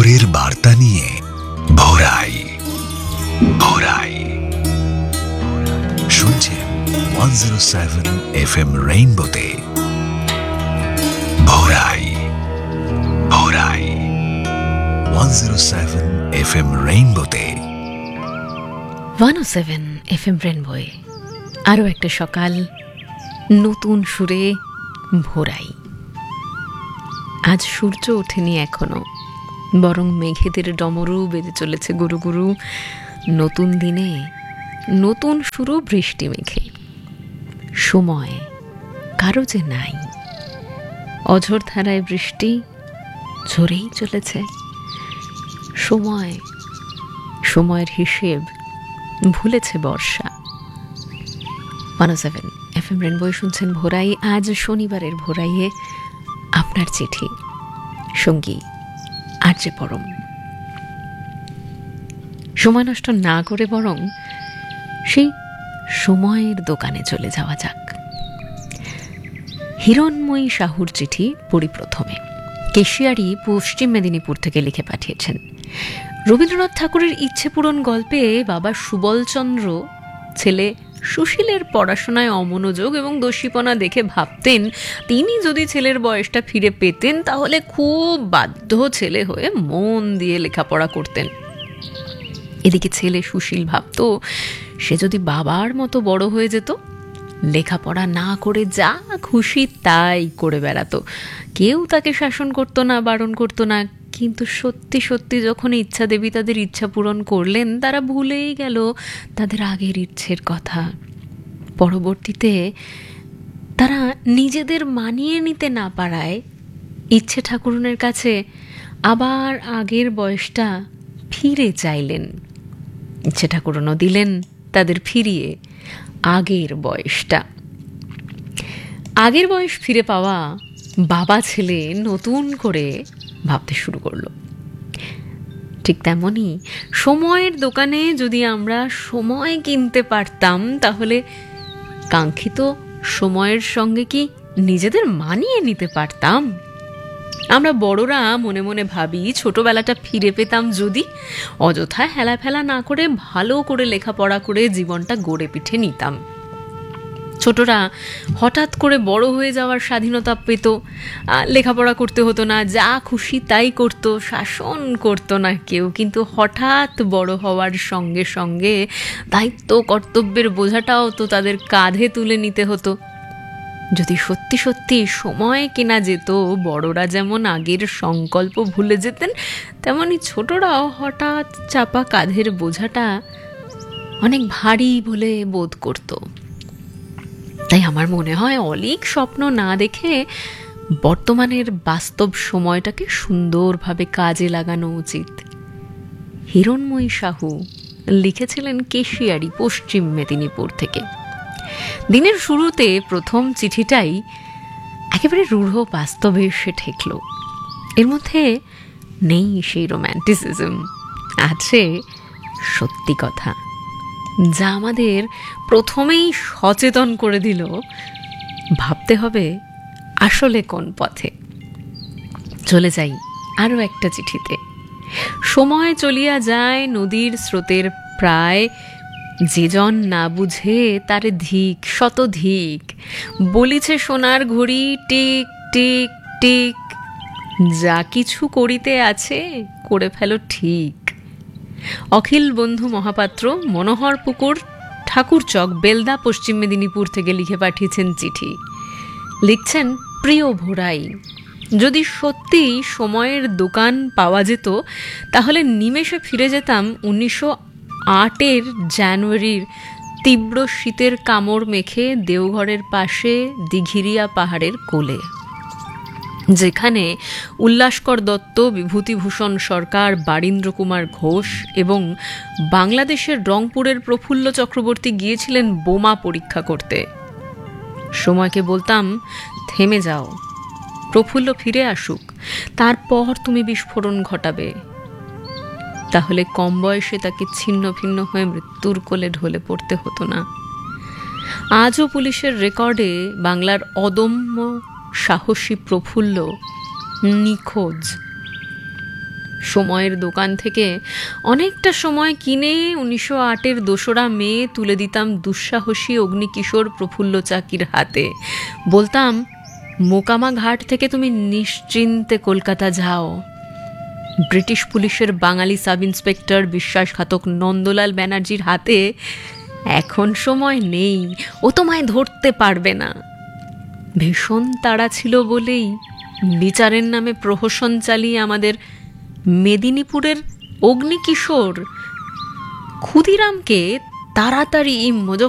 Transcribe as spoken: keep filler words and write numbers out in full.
ভোরের বার্তা নিয়ে ভোরাই ভোরাই শুনছেন one zero seven F M রেইনবোতে ভোরাই ভোরাই one zero seven F M রেইনবোতে one ও সেভেন এফ এম রেইনবোয়ে আরও একটা সকাল, নতুন সুরে ভোরাই। আজ সূর্য ওঠেনি এখনো, বরং মেঘেদের ডমরু বেজে চলেছে গুরু গুরু। নতুন দিনে নতুন শুরু বৃষ্টি মেঘে। সময় কারো যে নাই, অঝোর ধারায় বৃষ্টি ঝরেই চলেছে। সময় সময়ের হিসেব ভুলেছে বর্ষা। ওয়ান ও সেভেন এফ এম রেইনবো শুনছেন ভোরাই। আজ শনিবারের ভোরাইয়ে আপনার চিঠি, সঙ্গী আর যে পরম। সময় নষ্ট না করে বরং সেই সময়ের দোকানে চলে যাওয়া যাক। হিরণময়ী সাহুর চিঠি পড়ি প্রথমে। কেশিয়ারি পশ্চিম মেদিনীপুর থেকে লিখে পাঠিয়েছেন। রবীন্দ্রনাথ ঠাকুরের ইচ্ছে পূরণ গল্পে বাবা সুবলচন্দ্র ছেলে সুশীলের পড়াশোনায় অমনোযোগ এবং দোষীপনা দেখে ভাবতেন তিনি যদি ছেলের বয়সটা ফিরে পেতেন তাহলে খুব বাধ্য ছেলে হয়ে মন দিয়ে লেখাপড়া করতেন। এদিকে ছেলে সুশীল ভাবত সে যদি বাবার মতো বড় হয়ে যেত, লেখাপড়া না করে যা খুশি তাই করে বেড়াতো, কেউ তাকে শাসন করতো না, বারণ করতো না। কিন্তু সত্যি সত্যি যখন ইচ্ছা দেবী তাদের ইচ্ছা পূরণ করলেন, তারা ভুলেই গেল তাদের আগের ইচ্ছের কথা। পরবর্তীতে তারা নিজেদের মানিয়ে নিতে না পারায় ইচ্ছে ঠাকুরনের কাছে আবার আগের বয়সটা ফিরে চাইলেন। ইচ্ছে ঠাকুরনও দিলেন তাদের ফিরিয়ে আগের বয়সটা। আগের বয়স ফিরে পাওয়া বাবা ছেলে নতুন করে ভাবতে শুরু করলো। ঠিক তেমনই সময়ের দোকানে যদি আমরা সময় কিনতে পারতাম, তাহলে কাঙ্ক্ষিত সময়ের সঙ্গে কি নিজেদের মানিয়ে নিতে পারতাম? আমরা বড়রা মনে মনে ভাবি ছোটবেলাটা ফিরে পেতাম যদি, অযথা হেলা ফেলা না করে ভালো করে লেখাপড়া করে জীবনটা গড়ে পিঠে নিতাম। ছোটরা হঠাৎ করে বড় হয়ে যাওয়ার স্বাধীনতা পেত, লেখাপড়া করতে হতো না, যা খুশি তাই করতো, শাসন করতো না কেউ। কিন্তু হঠাৎ বড় হওয়ার সঙ্গে সঙ্গে দায়িত্ব কর্তব্যের বোঝাটাও তো তাদের কাঁধে তুলে নিতে হতো। যদি সত্যি সত্যি সময় কেনা যেত, বড়রা যেমন আগের সংকল্প ভুলে যেতেন, তেমনি ছোটরাও হঠাৎ চাপা কাঁধের বোঝাটা অনেক ভারী বলে বোধ করত। তাই আমার মনে হয় অলীক স্বপ্ন না দেখে বর্তমানের বাস্তব সময়টাকে সুন্দরভাবে কাজে লাগানো উচিত। হিরণময়ী সাহু লিখেছিলেন কেশিয়ারি পশ্চিম মেদিনীপুর থেকে। দিনের শুরুতে প্রথম চিঠিটাই একেবারে রূঢ় বাস্তবে এসে ঠেকল। এর মধ্যে নেই সেই রোম্যান্টিসিজম, আছে সত্যি কথা, যা আমাদের প্রথমেই সচেতন করে দিল ভাবতে হবে আসলে কোন পথে। চলে যাই আরও একটা চিঠিতে। সময় চলিয়া যায় নদীর স্রোতের প্রায়, যেজন না বুঝে তারে ধিক শত ধিক। বলিছে সোনার ঘড়ি টিক টিক টিক, যা কিছু করিতে আছে করে ফেলো ঠিক। অখিল বন্ধু মহাপাত্র, মনোহরপুকুর, ঠাকুরচক, বেলদা, পশ্চিম মেদিনীপুর থেকে লিখে পাঠিয়েছেন চিঠি। লিখছেন, প্রিয় ভোরাই, যদি সত্যি সময়ের দোকান পাওয়া যেত তাহলে নিমেষে ফিরে যেতাম উনিশশো আটের জানুয়ারির তীব্র শীতের কামড় মেখে দেওঘরের পাশে দিঘিরিয়া পাহাড়ের কোলে, যেখানে উল্লাসকর দত্ত, বিভূতিভূষণ সরকার, বারীন্দ্র কুমার ঘোষ এবং বাংলাদেশের রংপুরের প্রফুল্ল চক্রবর্তী গিয়েছিলেন বোমা পরীক্ষা করতে। সময়কে বলতাম, থেমে যাও, প্রফুল্ল ফিরে আসুক, তারপর তুমি বিস্ফোরণ ঘটাবে। তাহলে কম বয়সে তাকে ছিন্ন ভিন্ন হয়ে মৃত্যুর কোলে ঢলে পড়তে হতো না। আজও পুলিশের রেকর্ডে বাংলার অদম্য সাহসী প্রফুল্ল নিখোঁজ। সময়ের দোকান থেকে অনেকটা সময় কিনে উনিশশো আটের দোসরা মে তুলে দিতাম দুঃসাহসী অগ্নিকিশোর প্রফুল্ল চাকির হাতে। বলতাম, মোকামা ঘাট থেকে তুমি নিশ্চিন্তে কলকাতা যাও। ব্রিটিশ পুলিশের বাঙালি সাব ইন্সপেক্টর বিশ্বাসঘাতক নন্দলাল ব্যানার্জির হাতে এখন সময় নেই, ও তোমায় ধরতে পারবে না। ভীষণ তাড়া ছিল বলেই বিচারের নামে প্রহসন চালিয়ে আমাদের মেদিনীপুরের অগ্নিকিশোর ক্ষুদিরামকে তাড়াতাড়ি